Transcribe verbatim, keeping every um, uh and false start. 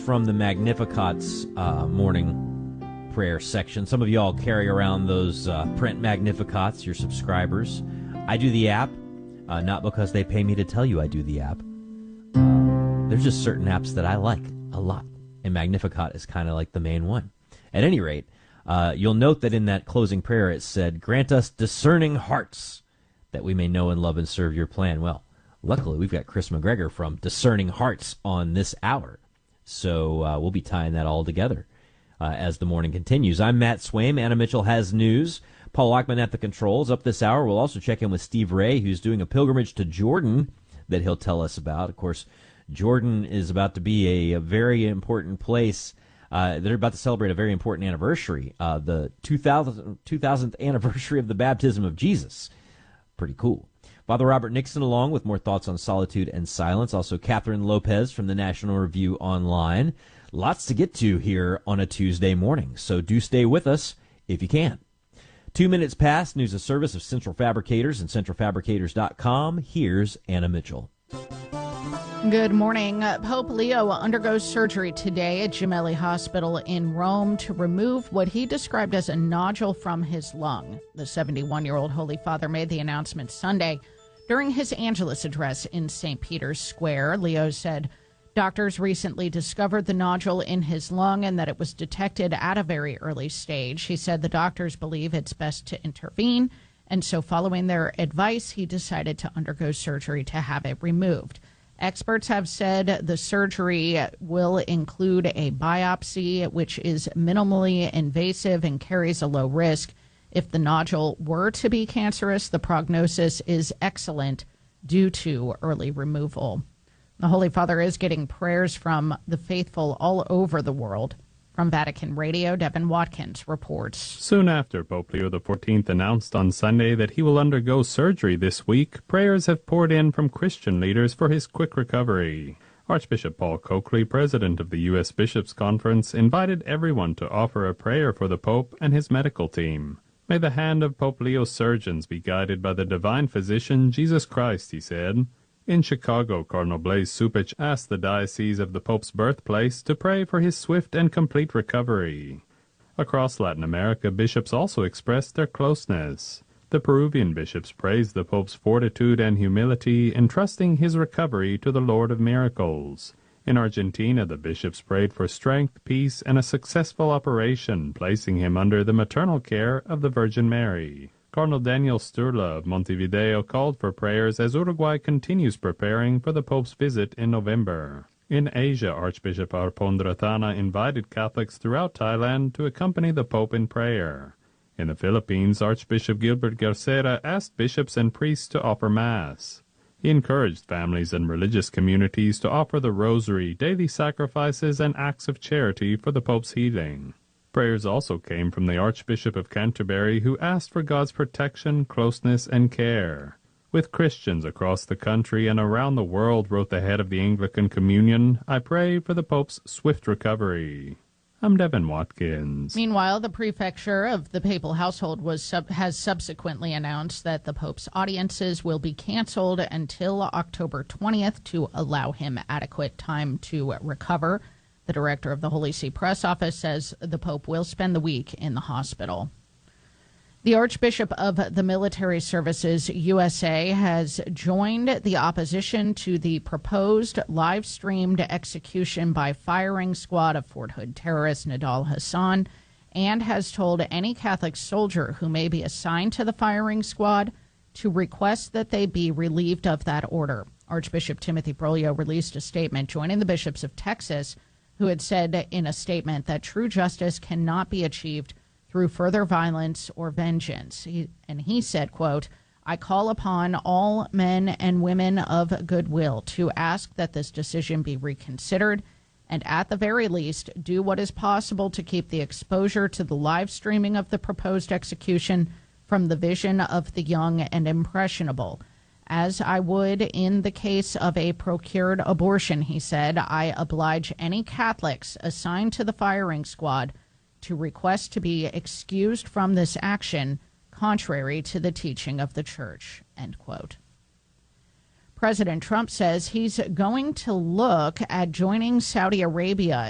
from the Magnificat's uh, morning prayer section. Some of you all carry around those uh, print Magnificats, your subscribers. I do the app, uh, not because they pay me to tell you I do the app. Uh, there's just certain apps that I like a lot, and Magnificat is kind of like the main one. At any rate, uh, you'll note that in that closing prayer it said, "Grant us discerning hearts, that we may know and love and serve your plan." Well, luckily, we've got Chris McGregor from Discerning Hearts on this hour. So uh, we'll be tying that all together uh, as the morning continues. I'm Matt Swaim. Anna Mitchell has news. Paul Lockman at the controls. Up this hour, we'll also check in with Steve Ray, who's doing a pilgrimage to Jordan that he'll tell us about. Of course, Jordan is about to be a, a very important place. Uh, they're about to celebrate a very important anniversary, uh, the two thousandth anniversary of the baptism of Jesus. Pretty cool. Father Robert Nixon along with more thoughts on solitude and silence. Also, Catherine Lopez from the National Review Online. Lots to get to here on a Tuesday morning, so do stay with us if you can. Two minutes past, news of service of Central Fabricators and central fabricators dot com. Here's Anna Mitchell. Good morning. Pope Leo undergoes surgery today at Gemelli Hospital in Rome to remove what he described as a nodule from his lung. The seventy-one-year-old Holy Father made the announcement Sunday during his Angelus address in Saint Peter's Square. Leo said doctors recently discovered the nodule in his lung and that it was detected at a very early stage. He said the doctors believe it's best to intervene, and so following their advice, he decided to undergo surgery to have it removed. Experts have said the surgery will include a biopsy, which is minimally invasive and carries a low risk. If the nodule were to be cancerous, the prognosis is excellent due to early removal. The Holy Father is getting prayers from the faithful all over the world. From Vatican Radio, Devin Watkins reports. Soon after Pope Leo the fourteenth announced on Sunday that he will undergo surgery this week, prayers have poured in from Christian leaders for his quick recovery. Archbishop Paul Coakley, president of the U S Bishops' Conference, invited everyone to offer a prayer for the Pope and his medical team. May the hand of Pope Leo's surgeons be guided by the divine physician, Jesus Christ, he said. In Chicago, Cardinal Blaise Cupich asked the Diocese of the Pope's birthplace to pray for his swift and complete recovery. Across Latin America, bishops also expressed their closeness. The Peruvian bishops praised the Pope's fortitude and humility, entrusting his recovery to the Lord of Miracles. In Argentina, the bishops prayed for strength, peace, and a successful operation, placing him under the maternal care of the Virgin Mary. Cardinal Daniel Sturla of Montevideo called for prayers as Uruguay continues preparing for the Pope's visit in November. In Asia, Archbishop Arpondratana invited Catholics throughout Thailand to accompany the Pope in prayer. In the Philippines, Archbishop Gilbert Garcera asked bishops and priests to offer Mass. He encouraged families and religious communities to offer the rosary, daily sacrifices, and acts of charity for the Pope's healing. Prayers also came from the Archbishop of Canterbury, who asked for God's protection, closeness, and care. With Christians across the country and around the world, wrote the head of the Anglican Communion, I pray for the Pope's swift recovery. I'm Devin Watkins. Meanwhile, the prefecture of the papal household was sub- has subsequently announced that the Pope's audiences will be canceled until October twentieth to allow him adequate time to recover. The director of the Holy See Press Office says the Pope will spend the week in the hospital. The Archbishop of the Military Services U S A has joined the opposition to the proposed live-streamed execution by firing squad of Fort Hood terrorist Nidal Hasan and has told any Catholic soldier who may be assigned to the firing squad to request that they be relieved of that order. Archbishop Timothy Broglio released a statement joining the bishops of Texas, who had said in a statement that true justice cannot be achieved through further violence or vengeance. He, and he said, quote, I call upon all men and women of goodwill to ask that this decision be reconsidered and at the very least do what is possible to keep the exposure to the live streaming of the proposed execution from the vision of the young and impressionable. As I would in the case of a procured abortion, he said, I oblige any Catholics assigned to the firing squad to request to be excused from this action, contrary to the teaching of the Church, end quote. President Trump says he's going to look at joining Saudi Arabia